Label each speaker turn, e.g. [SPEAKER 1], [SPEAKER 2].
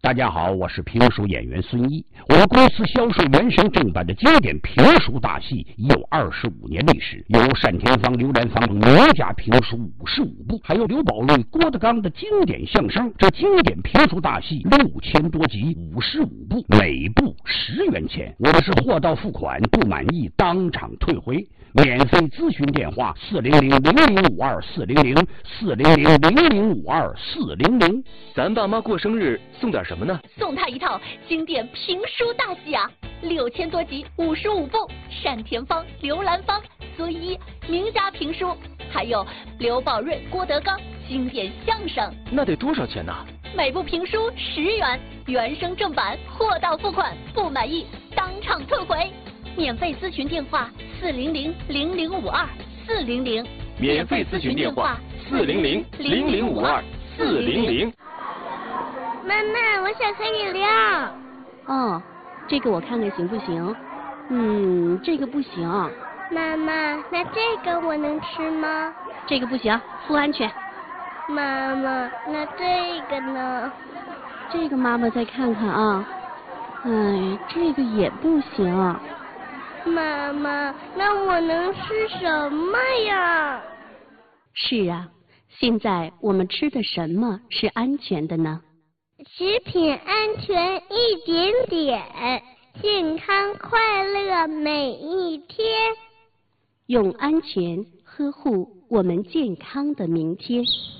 [SPEAKER 1] 大家好，我是评书演员孙一。我们公司销售原声正版的经典评书大戏已有25年历史，有单田芳、刘兰芳等名家评书55部，还有刘宝瑞、郭德纲的经典相声。这经典评书大戏6000多集，55部，每部10元钱。我们是货到付款，不满意当场退回。免费咨询电话400-0052-400，400-0052-400。
[SPEAKER 2] 咱爸妈过生日送点什么呢？
[SPEAKER 3] 送他一套经典评书大戏啊，6000多集，55部，单田芳、刘兰芳、孙一名家评书，还有刘宝瑞、郭德纲经典相声。
[SPEAKER 2] 那得多少钱呢？
[SPEAKER 3] 每部评书10元，原声正版，货到付款，不满意当场退回。免费咨询电话400-0052-400，
[SPEAKER 2] 免费咨询电话400-0052-400。
[SPEAKER 4] 妈妈，我想喝饮料。
[SPEAKER 5] 哦，这个我看看行不行？这个不行。
[SPEAKER 4] 妈妈，那这个我能吃吗？
[SPEAKER 5] 这个不行，不安全。
[SPEAKER 4] 妈妈，那这个呢？
[SPEAKER 5] 这个妈妈再看看啊。这个也不行。
[SPEAKER 4] 妈妈，那我能吃什么呀？
[SPEAKER 5] 是啊，现在我们吃的什么是安全的呢？
[SPEAKER 4] 食品安全一点点，健康快乐每一天。
[SPEAKER 5] 用安全呵护我们健康的明天。